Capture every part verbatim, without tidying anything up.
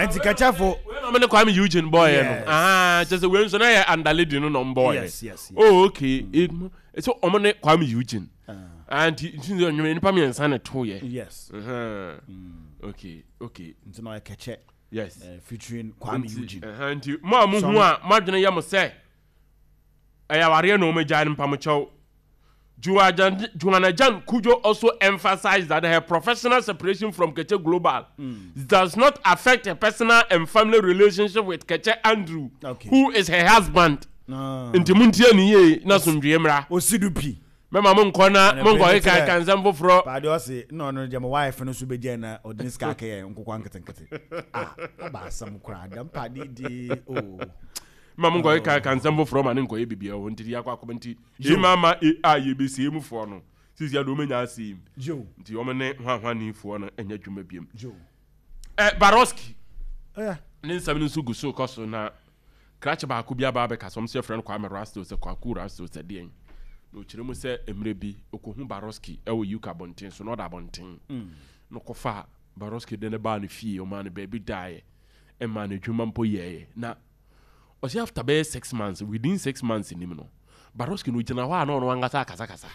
anti kachafo we no me Kwame Eugene boy no ah just we so na underlady no no boy yes yes oh okay so omo ne Kwame Eugene and you know nipa me nsa na to ye yes uh okay okay nti no kache yes featuring Kwame Eugene and mo mo hu a madwene yam say aya ware no me jan pam chew Joanna Jan Kujo also emphasized that her professional separation from Keche Global mm. does not affect her personal and family relationship with Keche Andrew, okay. who is her husband. Inti muntia ni ye na sundwe mra. Osidupi. Mema mo nkona mo nkwa ka kanzam foforo. Pa de o se no no je my wife no so be je na odinska ka ye nkokwa nketenkete. Ah, aba asam kura dam pa di di oh. Mama ngoy ka kanzam foforo ma ne nkoye bibia ho ntiri yakwa akomenti e mama e a ye be sie mu fo no sisi ado menya asim jo nti o me ne hwanhwa ni fo no enya dwuma biem jo eh Baroski eh ne nsam ne so guso koso na krache ba ko bia ba be kasom se friend Kwame Rasto se kwaku Rasto se den no kire mu se emre bi okohu Baroski e wo yuka bonten so no da bonten no kofa Baroski de ne ba ne fie o ma ne baby die e ma ne dwuma mpo ye na Osi after be six months, within six months in him no. Baroski no jina wa no no angasa kasa kasa.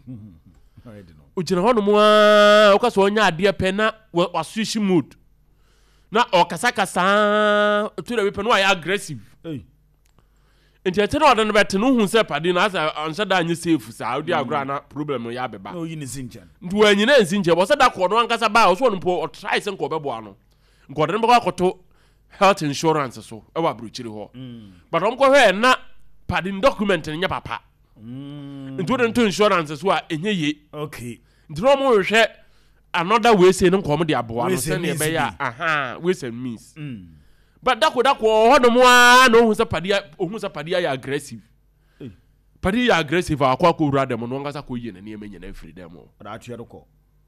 O jina ho no mo a o kaso onya ade pe na wa switch mood. Na o kasa kasa to the pe no ya aggressive. Eh. Enti ete no odan bet no hu se pade na asa ansa da anyi safe sa odi agora na problem ya beba. No yin zinchen. Ndu anyi na zinchen bo se da ko no angasa ba o so no po o try se nko bebo ano. Nko de no akoto health insurance so e wa bruchiri ho but on ko hwe na pardon document nya papa mm into the insurance so a enye ye okay ndro mo hwe another way say no kom de aboa no se ne be ya aha ways and means mm but dako dako ho no mo a no hu se padia ohun se padia ya aggressive eh padia ya aggressive akwa ko wura dem no ngasa ko yi na ne emenya na free dem o da atu yedoko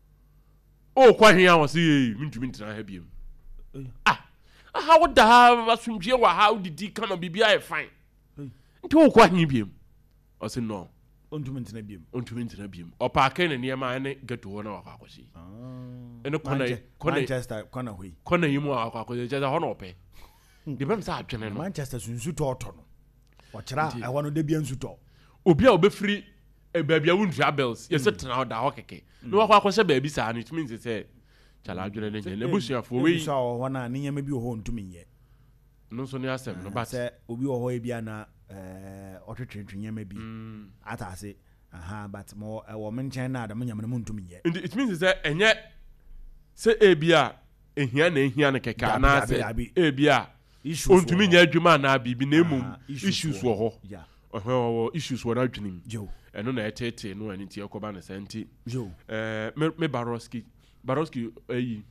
o kwa hia wo se yi mintumi ntina ha biem ah how would have asumdie wa how did he come and be be fine nti wo kwa hin biem o se no ontumi ntina biem ontumi ntina biem o pa ka na niema ene geto ho na wa kwakosi ah ene kona kona Manchester kona hui kona yimu wa kwakosi je ho na ope de bem sa atwene no Manchester sunsu to to no o kira e ho no de bia nsu to obi a obefiri e baabia wundu abels ye se tena ho da ho keke no wa kwakosi baabi sa no it means say chala adwene ne ne busia fo we so ho na ne nyama bi ho ntumi ye no so ne asem no but say obi ho e bia na eh otwetwetwe nyama bi atase aha but mo e wo menchen na adam nyama ne ntumi ye it means say enye say e bia ehia na ehia ne keka na say e bia ontumi nya adwuma na bibi na emum issues wo ho yeah oh issues wo na adwenim jo eno na etete no ani ti ekoba na senti jo eh me Baroski Baroski eh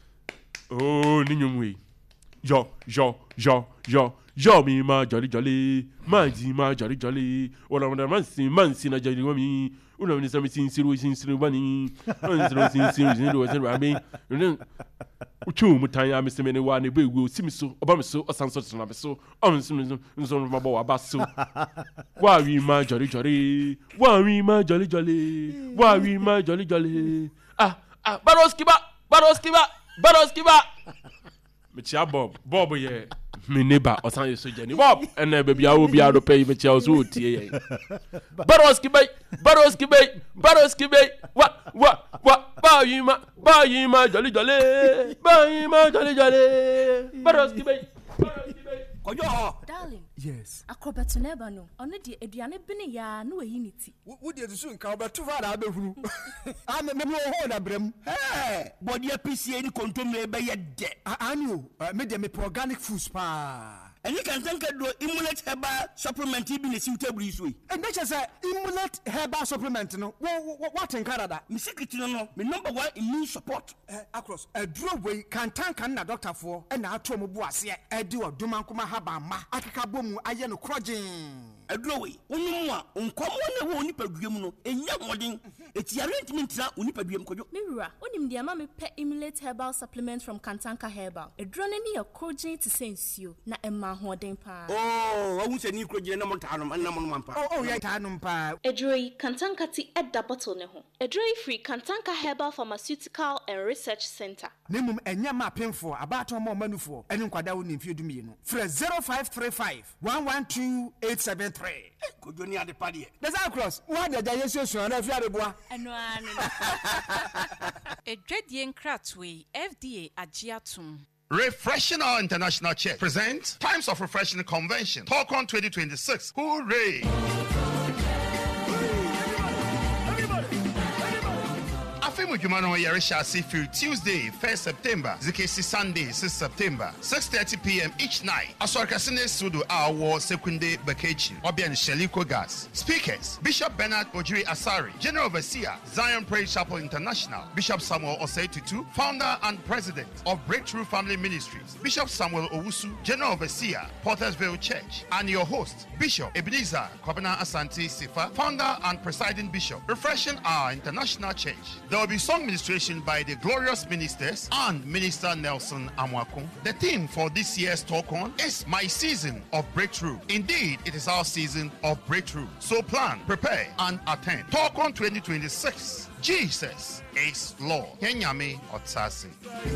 oh ninyumwe yo yo yo yo yo mi ma jolly jolly ma ji ma jolly jolly wala wala man si man si na jolly wami una ni sami sin siru sin siru bani man siru sin siru sin siru sin bani uchu mutan ya miseme ne wa ne bewu simiso oba miso osanso tena beso on simiso nso ma bo wa baso wa wi ma jolly jolly wa wi ma jolly jolly wa wi ma jolly jolly ah ah Baroski ba Baroski ba Baroski ba Mechia Bob Bob ye me neighbor osan yeso jani Bob ene baby a obi a do pay mechia oso tie ye Baroski ba Baroski ba Baroski ba wa wa wa ba yima ba yima jolly jolly ba yima jolly jolly Baroski ba Baroski ba Oyo darling yes akrobeto neba no ono de eduane bene ya na wayi niti wo de su nka obeto fa da abehuru ah me me ho na brem eh body P C A ni kontomre be ye de ani o me de me organic foods pa eni kan tanka do Immunate herbal supplement bi ne suitable so yi and nature say Immunate herbal supplement no what in Canada me secret no no me number one immune support eh across a draw way kan tanka na doctor for e na ato mo bo ase e di odumankoma haba ma akeka bomu aye no crogin aduro we wonu a nkomo na wo nipaduam no enya hoden eti arrangement na onipaduam kojo Mewura onim de ama me pe emulate herbal supplement from Kantanka Herbal eduro ne ne yakrogen to sensio na emma hoden pa oh wo se ni krogine na mo tanom na mo mampa oh oh ya tanom pa eduro yi Kantanka ti edda bottle ne ho eduro yi free Kantanka Herbal Pharmaceutical and Research Center nemum enya ma pemfo abato mo manufo ene nkwada wo nimfie dumie no frɛ zero five three five one one two eight seven three kojo ni ade pade the cross what the yesu so na fi adeboa eno ane edwadie nkratwe F D A agiatum. Refreshing Our International Church presents Times of Refreshing Convention, Talk-On twenty twenty-six. Hooray! Afimujumano Yerisha Seafield Tuesday, first September, Zikesi Sunday, sixth September, six thirty p.m. each night. Asorkasine Sudu Awo Sekunde Bakechi, Obian Sheliko Gas. Speakers, Bishop Bernard Ojiri Asari, General Overseer, Zion Praise Chapel International, Bishop Samuel Osei Tutu, Founder and President of Breakthrough Family Ministries, Bishop Samuel Owusu, General Overseer, Pottersville Church, and your host, Bishop Ebenezer Kwabena Asante Sifa, Founder and Presiding Bishop, Refreshing Our International Church. There will be song ministration by the glorious ministers and Minister Nelson Amwakun. The theme for this year's Talk-On is My Season of Breakthrough. Indeed, it is our season of breakthrough. So plan, prepare, and attend. Talk-On twenty twenty-six. Jesus is Lord. Kenyame Otsasi.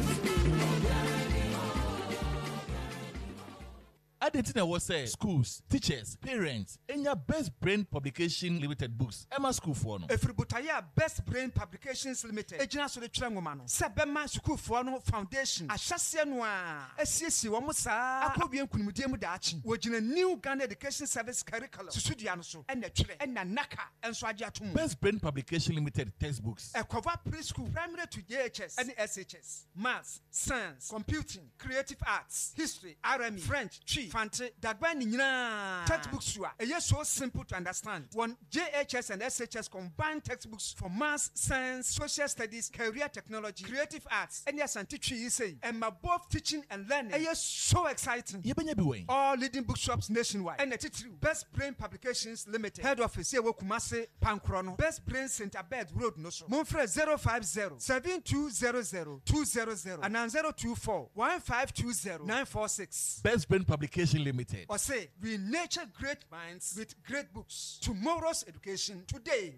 Adentina was say schools, teachers, parents, and your Best Brain Publication Limited books. Emma School for no. Efributaya Best Brain Publications Limited. Ejina so de twangoma no. Sabema School for no Foundation. Ahyase no a. Esiesi wo mo saa. Akobie nkunimdie mu daachi. Wojina New Ghana Education Service Curriculum. Susudua no so. Ena twere. Ena naka. Enso age atom. Best Brain Publication Limited textbooks. Ekova Preschool, Primary to J H S, and S H S. Maths, Science, Computing, Creative Arts, History, R M E, French, Chi, Fante, Dadban Nina. Textbooks are a so simple to understand. One J H S and S H S combined textbooks for Maths, Science, Social Studies, Career Technology, Creative Arts, and yes, and teaching you say, and my both teaching and learning. And yes, so exciting. Yebenya biwe. All leading bookshops nationwide. And the title Best Brain Publications Limited. Head office here Kumase Pankrono. Best Brain Center Bed Road no so. Monfre zero five zero seven two zero zero two zero zero and zero two four one five two zero nine four six. Best Brain Publication Limited. Or say we nurture great minds with great books. Tomorrow's education today.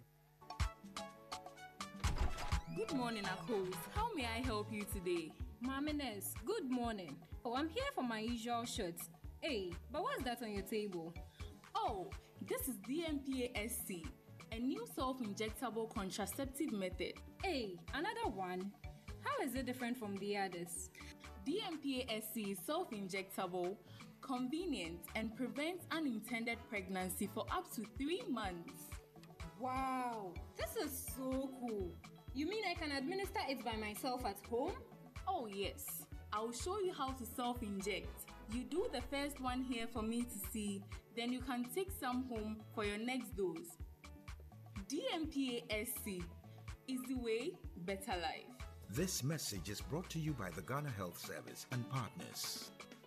Good morning, Akos. How may I help you today? Mamines, good morning. Oh, I'm here for my usual shot. Hey, but what's that on your table? Oh, this is D M P A S C, a new self-injectable contraceptive method. Hey, another one? How is it different from the others? D M P A S C is self-injectable, convenient, and prevents unintended pregnancy for up to three months. Wow, this is so cool. You mean I can administer it by myself at home? Oh yes, I'll show you how to self-inject. You do the first one here for me to see, then you can take some home for your next dose. D M P A S C, easy way, better life. This message is brought to you by the Ghana Health Service and partners.